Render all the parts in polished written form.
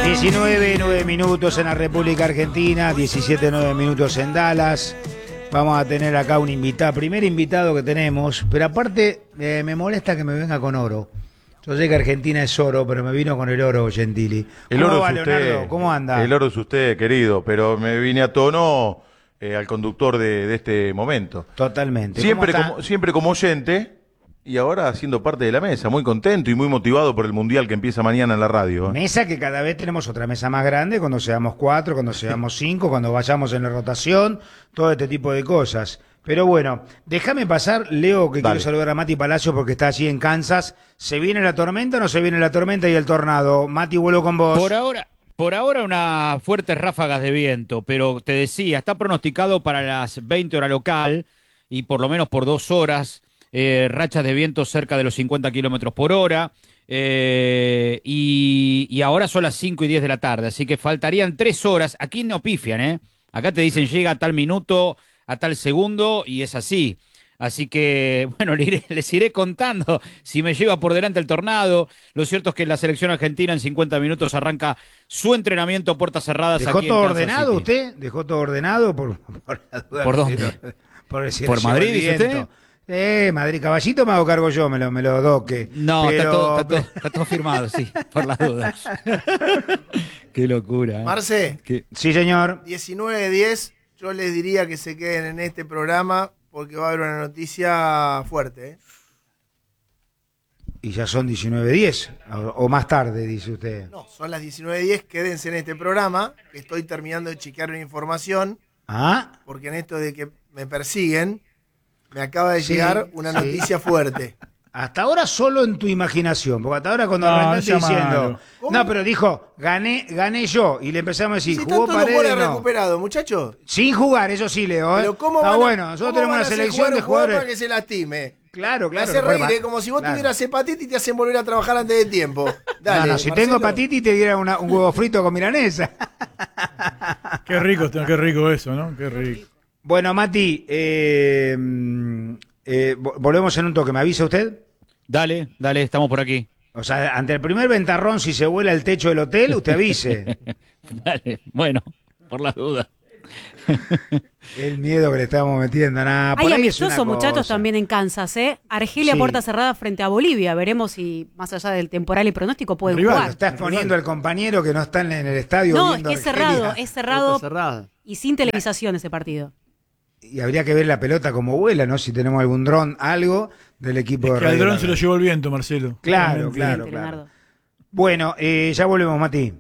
19, 9 minutos en la República Argentina, 17, 9 minutos en Dallas. Vamos a tener acá un invitado, primer invitado que tenemos, pero aparte me molesta que me venga con oro. Yo sé que Argentina es oro, pero me vino con el oro, Gentili. El oro es Leonardo? usted. ¿Cómo anda? El oro es usted, querido, pero me vine a tono al conductor de este momento. Totalmente. Siempre como oyente y ahora siendo parte de la mesa, muy contento y muy motivado por el Mundial que empieza mañana en la radio. Mesa que cada vez tenemos otra mesa más grande, cuando seamos 4, cuando seamos 5, cuando vayamos en la rotación, todo este tipo de cosas. Pero bueno, déjame pasar, Leo, que Dale. quiero saludar a Mati Palacio porque está allí en Kansas. ¿Se viene la tormenta o no se viene la tormenta y el tornado? Mati, vuelo con vos. Por ahora unas fuertes ráfagas de viento, pero te decía, está pronosticado para las 20 horas local y por lo menos por 2 horas, rachas de viento cerca de los 50 kilómetros por hora. Y ahora son las 5 y 10 de la tarde, así que faltarían 3 horas. Aquí no pifian, ¿eh? Acá te dicen llega a tal minuto, a tal segundo, y es así. Así que, bueno, les iré contando si me lleva por delante el tornado. Lo cierto es que la selección argentina en 50 minutos arranca su entrenamiento a puertas cerradas. ¿Dejó aquí todo en Kansas ordenado City. usted? ¿Dejó todo ordenado? Por la duda. ¿Por dónde? ¿Por Madrid, dice usted? Madrid, caballito me hago cargo yo, me lo doque. No, pero... está todo firmado, sí, por las dudas. Qué locura. Marce, Sí, señor. 19:10, yo les diría que se queden en este programa porque va a haber una noticia fuerte. Y ya son 19:10, o más tarde, dice usted. No, son las 19:10, quédense en este programa, que estoy terminando de chequear una información, Ah, porque en esto de que me persiguen, me acaba de Sí, llegar una sí. noticia fuerte. hasta ahora solo en tu imaginación, porque hasta ahora cuando No, arrancaste no sea diciendo, malo. ¿Cómo? no, pero dijo, gané yo, y le empezamos a decir, Si jugó tanto los goles Paredes, no. recuperados, muchachos. Sin jugar, eso sí, Leo, ¿eh? Pero ¿cómo Está van a- bueno, nosotros cómo tenemos van una a hacer selección jugar de un jugador jugadores. para que se lastime? Claro, Me claro. hace reír, bueno, como si vos claro. tuvieras hepatitis y te hacen volver a trabajar antes de tiempo. Dale, No, si Marcelo. tengo hepatitis te diera un huevo frito con milanesa. Qué rico eso, ¿no? Qué rico. Bueno, Mati, volvemos en un toque, ¿me avisa usted? Dale, estamos por aquí. O sea, ante el primer ventarrón, si se vuela el techo del hotel, usted avise. Dale, bueno, por las dudas. El miedo que le estamos metiendo, nada. Hay amistosos muchachos también en Kansas, ¿eh? Argelia Sí. puerta cerrada frente a Bolivia. Veremos si, más allá del temporal y pronóstico, pueden Rival, jugar. Lo está exponiendo el compañero que no está en el estadio. No, es viendo que es Argelia. cerrado y sin televisación ese partido. Y habría que ver la pelota como vuela, ¿no? Si tenemos algún dron, algo del equipo Es de que al Radio dron La se lo Red. llevó el viento, Marcelo. Claro, Claramente. claro, Excelente, claro. Leonardo. Bueno, ya volvemos, Mati.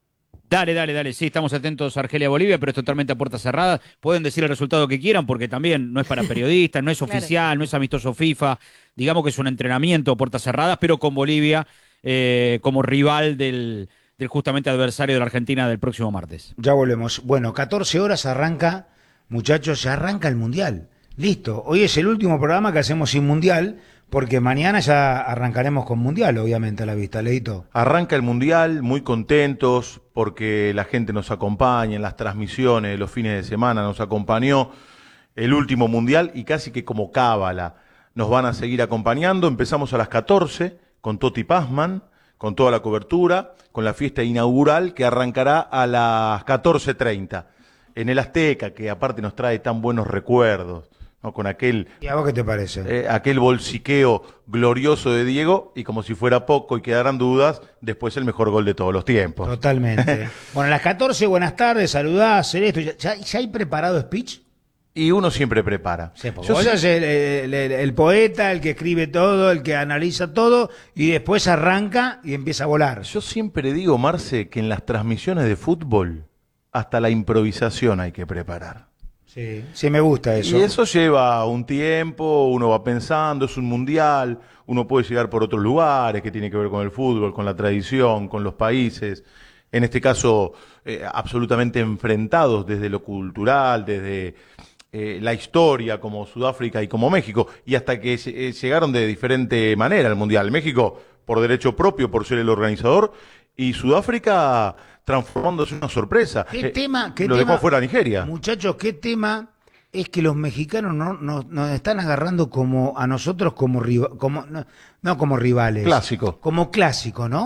Dale, sí, estamos atentos a Argelia-Bolivia, pero es totalmente a puertas cerradas. Pueden decir el resultado que quieran, porque también no es para periodistas, no es Claro. oficial, no es amistoso FIFA. Digamos que es un entrenamiento a puertas cerradas, pero con Bolivia como rival del justamente adversario de la Argentina del próximo martes. Ya volvemos. Bueno, 14 horas arranca, muchachos, ya arranca el Mundial. Listo. Hoy es el último programa que hacemos sin Mundial, porque mañana ya arrancaremos con Mundial, obviamente, a la vista, Leito. Arranca el Mundial, muy contentos porque la gente nos acompaña en las transmisiones de los fines de semana, nos acompañó el último Mundial y casi que como cábala nos van a seguir acompañando. Empezamos a las 14 con Toti Pazman, con toda la cobertura, con la fiesta inaugural que arrancará a las 14:30 en el Azteca, que aparte nos trae tan buenos recuerdos, ¿no? Con aquel ¿Y a vos qué te parece? aquel bolsiqueo glorioso de Diego, y como si fuera poco y quedaran dudas, después el mejor gol de todos los tiempos. Totalmente. Bueno, a las 14, buenas tardes, saludás, hacer esto. ¿Ya hay preparado speech? Y uno siempre prepara. Sí, porque Yo vos sí- sos el poeta, el que escribe todo, el que analiza todo, y después arranca y empieza a volar. yo siempre digo, Marce, que en las transmisiones de fútbol hasta la improvisación hay que preparar. Sí, sí me gusta eso. Y eso lleva un tiempo, uno va pensando, es un mundial, uno puede llegar por otros lugares que tiene que ver con el fútbol, con la tradición, con los países, en este caso absolutamente enfrentados desde lo cultural, desde la historia, como Sudáfrica y como México, y hasta que llegaron de diferente manera al mundial. México por derecho propio, por ser el organizador, y Sudáfrica transformándose en una sorpresa. ¿Qué tema? Lo dejó fuera a Nigeria. Muchachos, ¿qué tema es que los mexicanos nos están agarrando como a nosotros como no como rivales? Clásico. Como clásico, ¿no?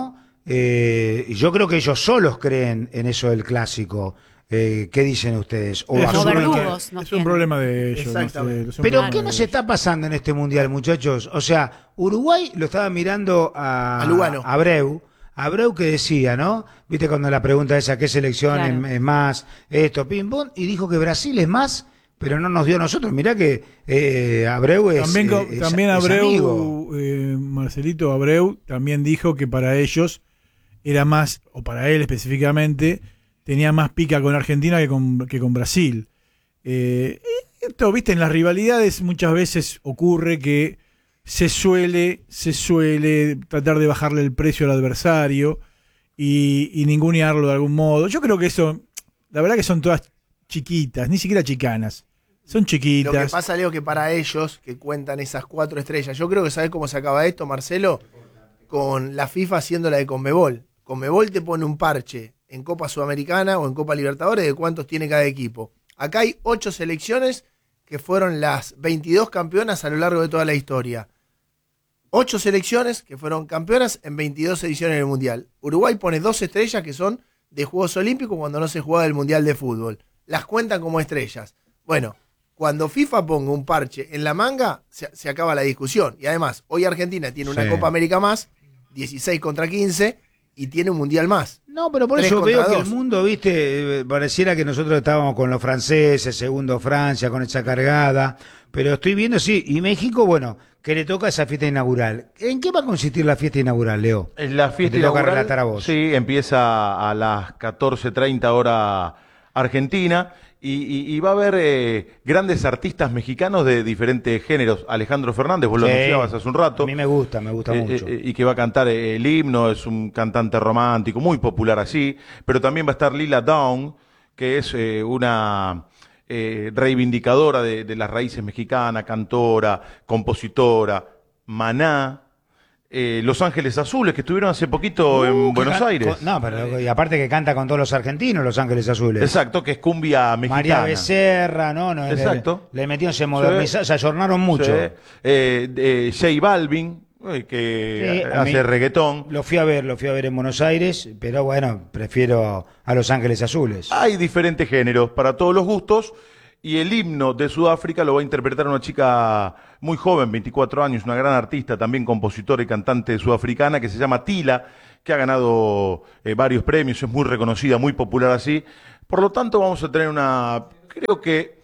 y yo creo que ellos solos creen en eso del clásico. ¿Qué dicen ustedes? O Es No asumen que- verdugos nos Es un tienen. problema de ellos. Exactamente. Es un Pero problema ¿qué de nos ellos. está pasando en este mundial, muchachos? O sea, Uruguay lo estaba mirando A Lugano. a Abreu que decía, ¿no? Viste cuando la pregunta esa, ¿qué selección Claro. es más? Esto, pim, pum, y dijo que Brasil es más, pero no nos dio a nosotros. Mirá que Abreu es También es amigo. Abreu, Marcelito Abreu, también dijo que para ellos era más, o para él específicamente, tenía más pica con Argentina que con Brasil. Esto, viste, en las rivalidades muchas veces ocurre que se suele tratar de bajarle el precio al adversario y ningunearlo de algún modo. Yo creo que eso, la verdad que son todas chiquitas, ni siquiera chicanas. Son Lo que chiquitas. pasa, Leo, que para ellos, que cuentan esas 4 estrellas, yo creo que ¿sabés cómo se acaba esto, Marcelo? Con la FIFA haciendo la de Conmebol. Conmebol te pone un parche en Copa Sudamericana o en Copa Libertadores de cuántos tiene cada equipo. Acá hay 8 selecciones que fueron las 22 campeonas a lo largo de toda la historia. 8 selecciones que fueron campeonas en 22 ediciones del Mundial. Uruguay pone 2 estrellas que son de Juegos Olímpicos cuando no se juega el Mundial de Fútbol. Las cuentan como estrellas. Bueno, cuando FIFA ponga un parche en la manga, se acaba la discusión. Y además, hoy Argentina tiene una Sí. Copa América más, 16 contra 15, y tiene un Mundial más. No, pero por 3 eso contra veo que 2. el mundo, viste, pareciera que nosotros estábamos con los franceses, segundo Francia, con esa cargada, pero estoy viendo, sí, y México, bueno, que le toca esa fiesta inaugural. ¿En qué va a consistir la fiesta inaugural, Leo? En la fiesta Que te toca inaugural, relatar a vos. sí, empieza a las 14:30 hora Argentina y va a haber grandes artistas mexicanos de diferentes géneros. Alejandro Fernández, vos lo Sí, anunciabas hace un rato. A mí me gusta mucho. Y que va a cantar el himno, es un cantante romántico, muy popular así, pero también va a estar Lila Downs, que es una reivindicadora de las raíces mexicanas, cantora, compositora, Maná, Los Ángeles Azules, que estuvieron hace poquito en Buenos Aires. No, pero y aparte que canta con todos los argentinos, Los Ángeles Azules. Exacto, que es cumbia mexicana. María Becerra, no, Exacto. Le metieron, se modernizaron, se ayornaron mucho. Sí. J Balvin, que Sí, a hace mí- reggaetón. Lo fui a ver en Buenos Aires, pero bueno, prefiero a Los Ángeles Azules. Hay diferentes géneros para todos los gustos y el himno de Sudáfrica lo va a interpretar una chica muy joven, 24 años, una gran artista, también compositora y cantante sudafricana que se llama Tila, que ha ganado varios premios, es muy reconocida, muy popular así. Por lo tanto, vamos a tener una, creo que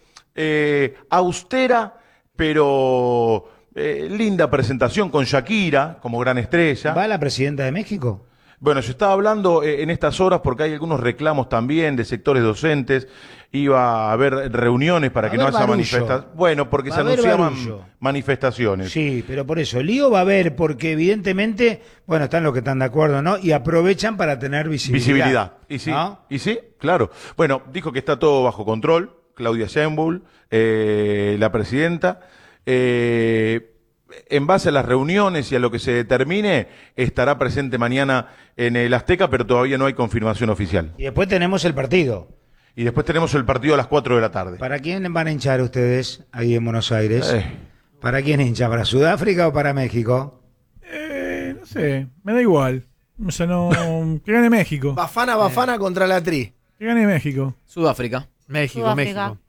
austera, pero linda presentación con Shakira como gran estrella. ¿Va la presidenta de México? Bueno, se estaba hablando en estas horas porque hay algunos reclamos también de sectores docentes. Iba a haber reuniones para que no haya manifestaciones. Bueno, porque Va se a haber anunciaban barullo. manifestaciones. Sí, pero por eso, lío va a haber, porque evidentemente, bueno, están los que están de acuerdo, ¿no? Y aprovechan para tener visibilidad. Y sí, ¿no? y sí, claro. Bueno, dijo que está todo bajo control. Claudia Sheinbaum, la presidenta. En base a las reuniones y a lo que se determine, estará presente mañana en el Azteca, pero todavía no hay confirmación oficial. Y después tenemos el partido. Y después tenemos el partido a las 4 de la tarde. ¿Para quién van a hinchar ustedes ahí en Buenos Aires? Eh. ¿Para quién hincha? ¿Para Sudáfrica o para México? No sé, me da igual. O sea, no. Que gane México. Bafana contra la Tri. Que gane México. Sudáfrica. México, Sudáfrica. México.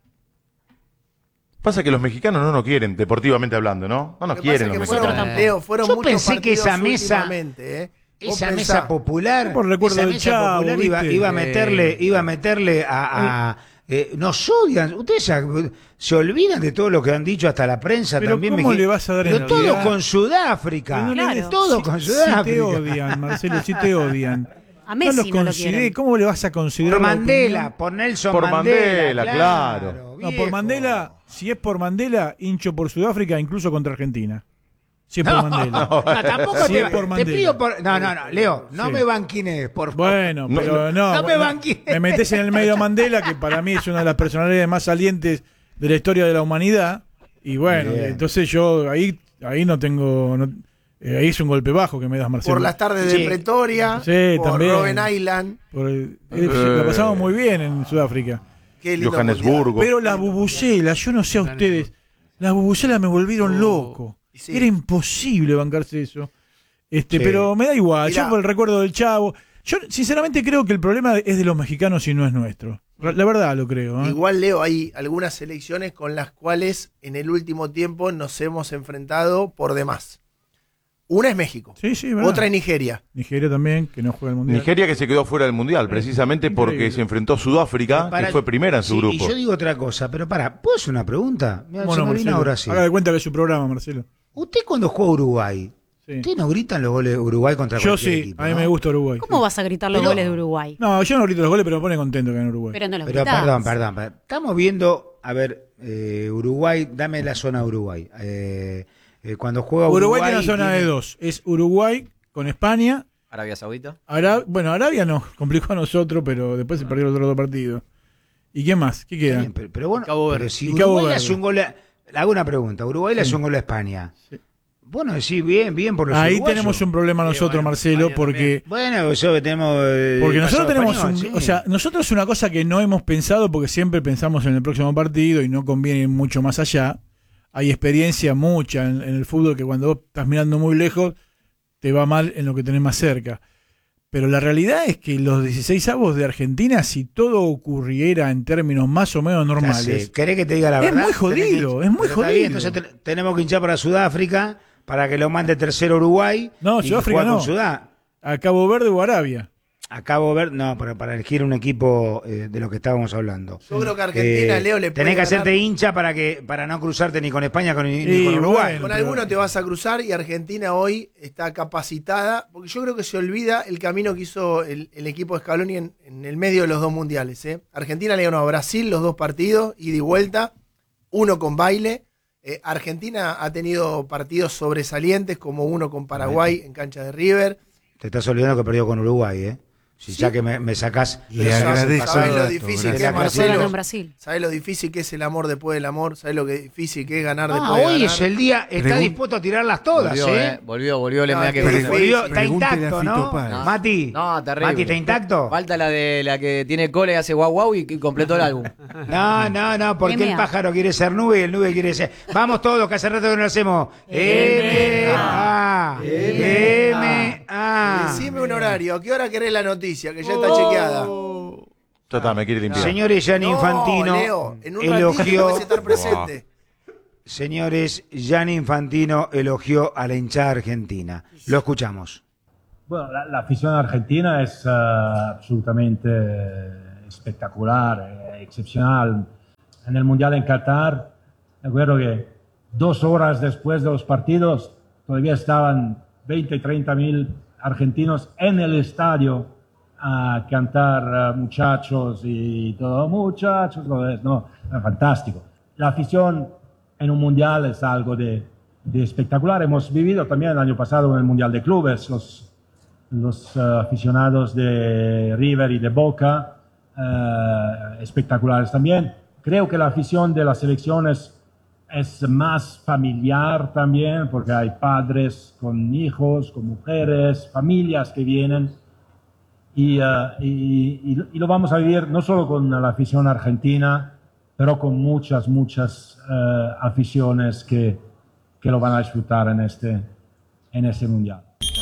Pasa que los mexicanos no nos quieren, deportivamente hablando, ¿no? No nos Lo que quieren pasa los es que mexicanos. fueron, Leo, fueron Yo muchos pensé que esa partidos mesa- últimamente, Vos Esa pensá. mesa popular, Por recuerdo esa del mesa Chavo, popular iba a ¿viste? meterle a nos odian, ustedes se olvidan de todo lo que han dicho hasta la prensa Pero también. ¿cómo le vas a dar Pero en todo realidad? con Sudáfrica, Pero no le Claro. des- todo si- con Si Sudáfrica. te odian, Marcelo, si te odian. A Messi los no lo consideré. quieren. ¿Cómo le vas a considerar Por la Mandela, opinión? por Nelson Por Mandela, claro. No, por viejo. Mandela, si es por Mandela, hincho por Sudáfrica, incluso contra Argentina. Si es por Mandela. No, tampoco Sí, te, es por te Mandela. pido por... No, Leo, no Sí. me banquines, por favor. Bueno, pero no. no me bueno, banquines. me metés en el medio a Mandela, que para mí es una de las personalidades más salientes de la historia de la humanidad. Y bueno, Bien. entonces yo ahí no tengo. Ahí es un golpe bajo que me das, Marcelo. Por las tardes Sí. de Pretoria, Sí, por también. Robben Island. La pasamos muy bien en Sudáfrica. Qué lindo Johannesburgo. Pero las bubucelas, yo no sé a ustedes, las bubucelas me volvieron loco. Y sí. Era imposible bancarse eso. Sí. Pero me da igual, Mirá. yo por el recuerdo del Chavo. Yo sinceramente creo que el problema es de los mexicanos y no es nuestro. La verdad lo creo. Igual, Leo, hay algunas selecciones con las cuales en el último tiempo nos hemos enfrentado por demás. Una es México, Sí, sí, verdad. otra es Nigeria. Nigeria también, que no juega el Mundial. Nigeria que se quedó fuera del Mundial, precisamente porque increíble. se enfrentó a Sudáfrica, Para- que fue primera en su sí, grupo. Y yo digo otra cosa, pero ¿puedo hacer una pregunta? Mira, ¿Cómo se no, me vino Marcelo? ahora sí. Haga de cuenta que es su programa, Marcelo. Usted cuando juega Uruguay, Sí. ¿usted no gritan los goles de Uruguay contra Yo cualquier sí, equipo? a mí ¿no? me gusta Uruguay. ¿Cómo vas a gritar los Pero- goles de Uruguay? No, yo no grito los goles, pero me pone contento que en Uruguay. Pero no los Pero gritás. perdón. Estamos viendo, a ver, Uruguay, dame la zona Uruguay. Cuando juega Uruguay Uruguay... tiene una zona de tiene- dos. Es Uruguay con España. Arabia Saudita. Bueno, Arabia nos complicó a nosotros, pero después se perdieron los otros dos partidos. ¿Y qué más? ¿Qué Está queda? bien, pero bueno, Cabo Verde. pero si Y Cabo Uruguay le Verde. hace un gol... Le hago una pregunta. Uruguay le hace un gol a España. Bueno, sí, bien por los Ahí uruguayos. tenemos un problema nosotros, bueno, Marcelo, España porque Bueno, eso que tenemos... porque nosotros pasado tenemos español, un, sí. o sea, nosotros una cosa que no hemos pensado porque siempre pensamos en el próximo partido y no conviene ir mucho más allá. Hay experiencia mucha en el fútbol que cuando vos estás mirando muy lejos te va mal en lo que tenés más cerca. Pero la realidad es que los 16avos de Argentina, si todo ocurriera en términos más o menos Ya normales, sé, ¿querés que te diga la Es verdad? muy jodido, es muy Pero está bien, jodido. entonces tenemos que hinchar para Sudáfrica para que lo mande tercero Uruguay. No, y Sudáfrica juegue no. con a Cabo Verde o Arabia. A Cabo Verde, no, para elegir un equipo de lo que estábamos hablando. Yo creo que Argentina, Leo, le puede Tenés que ganar. hacerte hincha para no cruzarte ni con España ni Y con Uruguay. bueno. Con alguno te vas a cruzar y Argentina hoy está capacitada, porque yo creo que se olvida el camino que hizo el equipo de Scaloni en el medio de los dos mundiales. Argentina le ganó a Brasil los dos partidos, ida y vuelta, uno con baile. Argentina ha tenido partidos sobresalientes, como uno con Paraguay en cancha de River. Te estás olvidando que perdió con Uruguay, ¿eh? Si ya que me sacás... Le me sacás el agradezco pasado ¿Sabés lo dato, difícil gracias. que es, De la Marcelo Marcelo? en Brasil. ¿Sabés lo difícil que es el amor después del amor? ¿Sabés lo que difícil que es ganar Ah, después de hoy ganar? es el día, está Pregun- dispuesto a tirarlas todas, Volvió, ¿eh? volvió, le No, me da que es que volver. Volvió, está Pregúntele a intacto, Fito ¿no? Páez. No. Mati, No, terrible. Mati, ¿está intacto? Falta la de la que tiene cola y hace guau guau y completó el álbum. No, porque el MA. pájaro quiere ser nube y el nube quiere ser... Vamos todos, que hace rato que no lo hacemos. M-A. M-A. Decime un horario. ¿A qué hora querés la noticia? Que ya está chequeada. Ya está, me quiere limpiar. Señores, Gianni Infantino Leo, en un ratito elogió... podés estar presente. Señores, Gianni Infantino elogió a la hinchada argentina. Lo escuchamos. Bueno, la afición argentina es absolutamente espectacular, excepcional. En el Mundial en Qatar, recuerdo que 2 horas después de los partidos todavía estaban 20, 30 mil argentinos en el estadio a cantar muchachos y todo, muchachos, no, fantástico. La afición en un Mundial es algo de espectacular. Hemos vivido también el año pasado en el Mundial de Clubes, los aficionados de River y de Boca, espectaculares también. Creo que la afición de las selecciones es más familiar también, porque hay padres con hijos, con mujeres, familias que vienen. Y lo vamos a vivir no solo con la afición argentina, pero con muchas aficiones que lo van a disfrutar en este Mundial.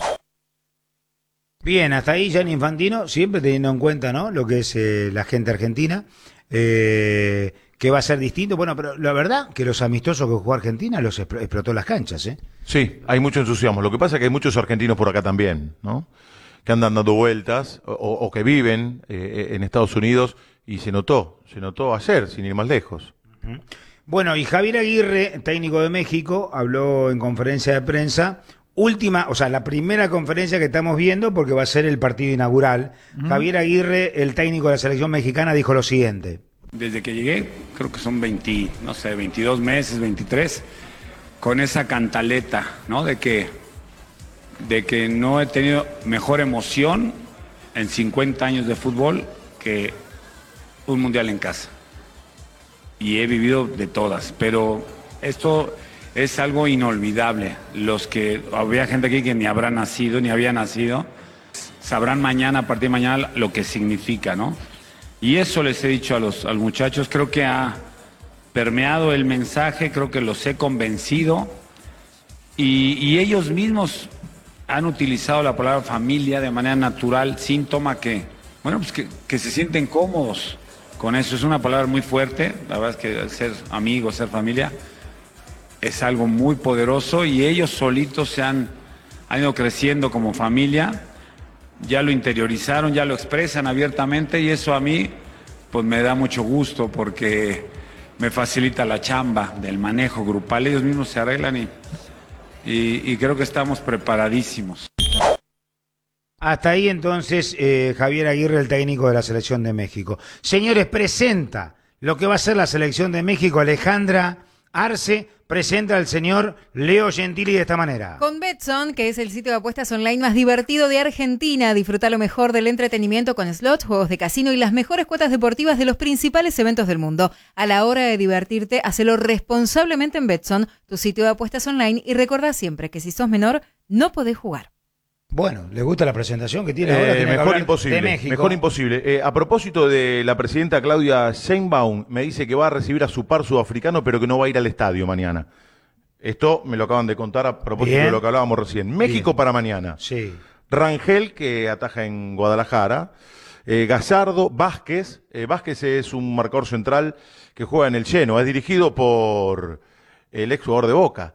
Bien, hasta ahí Gianni Infantino, siempre teniendo en cuenta, ¿no?, lo que es la gente argentina, que va a ser distinto. Bueno, pero la verdad que los amistosos que jugó Argentina los explotó las canchas, ¿eh? Sí, hay mucho entusiasmo. Lo que pasa es que hay muchos argentinos por acá también, ¿no? Que andan dando vueltas o que viven en Estados Unidos y se notó ayer, sin ir más lejos. Bueno, y Javier Aguirre, técnico de México, habló en conferencia de prensa, la primera conferencia que estamos viendo porque va a ser el partido inaugural. Javier Aguirre, el técnico de la selección mexicana, dijo lo siguiente. Desde que llegué, creo que son 22 meses, 23, con esa cantaleta, ¿no? De que no he tenido mejor emoción en 50 años de fútbol que un mundial en casa. Y he vivido de todas, pero esto es algo inolvidable. Había gente aquí que ni habrá nacido, ni había nacido, sabrán mañana, a partir de mañana, lo que significa, ¿no? Y eso les he dicho a los muchachos, creo que ha permeado el mensaje, creo que los he convencido y ellos mismos han utilizado la palabra familia de manera natural, síntoma que, bueno, pues que se sienten cómodos con eso. Es una palabra muy fuerte, la verdad es que ser amigos, ser familia, es algo muy poderoso y ellos solitos se han ido creciendo como familia, ya lo interiorizaron, ya lo expresan abiertamente y eso a mí pues me da mucho gusto porque me facilita la chamba del manejo grupal, ellos mismos se arreglan y creo que estamos preparadísimos. Hasta ahí entonces Javier Aguirre, el técnico de la Selección de México. Señores, presenta lo que va a ser la Selección de México. Alejandra Arce presenta al señor Leo Gentili de esta manera. Con Betson, que es el sitio de apuestas online más divertido de Argentina, disfruta lo mejor del entretenimiento con slots, juegos de casino y las mejores cuotas deportivas de los principales eventos del mundo. A la hora de divertirte, hacelo responsablemente en Betson, tu sitio de apuestas online, y recordá siempre que si sos menor, no podés jugar. Bueno, ¿le gusta la presentación que tiene ahora? Mejor imposible. De México. Mejor imposible. A propósito de la presidenta Claudia Sheinbaum, me dice que va a recibir a su par sudafricano, pero que no va a ir al estadio mañana. Esto me lo acaban de contar a propósito de lo que hablábamos recién. México Bien. para mañana. Sí. Rangel, que ataja en Guadalajara. Gallardo, Vázquez. Vázquez es un marcador central que juega en el Genoa. Es dirigido por el ex jugador de Boca.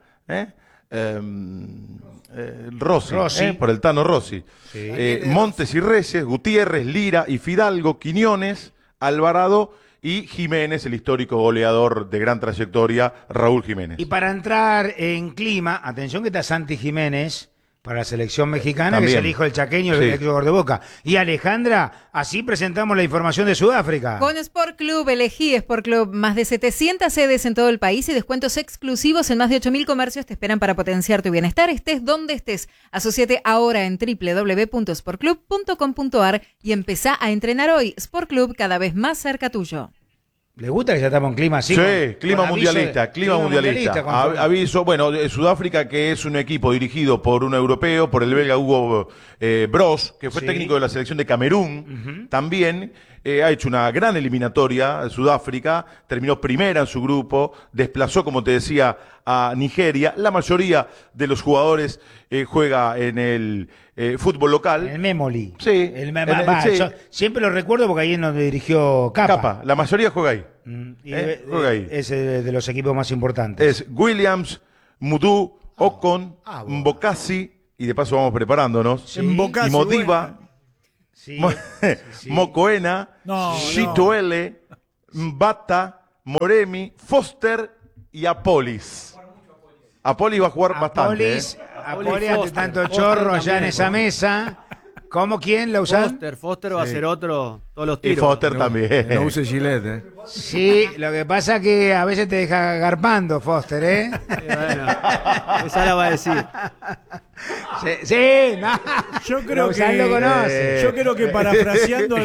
Rossi. Por el Tano Rossi. Sí. Montes y Reyes, Gutiérrez, Lira y Fidalgo, Quiñones, Alvarado y Jiménez, el histórico goleador de gran trayectoria, Raúl Jiménez. Y para entrar en clima, atención que está Santi Jiménez para la selección mexicana, También. que es el hijo del Chaqueño, Sí. el ex jugador de Boca. Y Alejandra, así presentamos la información de Sudáfrica. Con Sport Club, elegí Sport Club. Más de 700 sedes en todo el país y descuentos exclusivos en más de 8.000 comercios te esperan para potenciar tu bienestar, estés donde estés. Asociate ahora en www.sportclub.com.ar y empezá a entrenar hoy. Sport Club, cada vez más cerca tuyo. ¿Le gusta que ya estamos en clima así? Sí, con clima aviso mundialista, clima mundialista. con- Aviso, bueno, Sudáfrica, que es un equipo dirigido por un europeo, por el belga Hugo Bros, que fue Sí. técnico de la selección de Camerún, también ha hecho una gran eliminatoria. Sudáfrica terminó primera en su grupo, desplazó, como te decía, a Nigeria. La mayoría de los jugadores juega en el fútbol local. El Memoli. Sí. Sí. Yo siempre lo recuerdo porque ahí es donde dirigió Capa. La mayoría juega ahí. Juega ahí. Es de los equipos más importantes. Es Williams, Mudú, Ocon, Mbokasi, y de paso vamos preparándonos. Sí. Mbokasi, Y Modiva, Sí, sí. Mocoena, Shituele, Mbata, Moremi, Foster y Apolis. Apolis va a jugar bastante. Apolis, ante tanto chorro allá en esa mesa. ¿Cómo? ¿Quién? ¿Lausanne? Foster va a ser otro, todos los Y tiros. Foster también. No use Gillette, Sí, lo que pasa es que a veces te deja garpando Foster, ¿eh? Bueno, esa la va a decir. Sí, no. Yo creo Lausanne lo conoce. Yo creo que parafraseando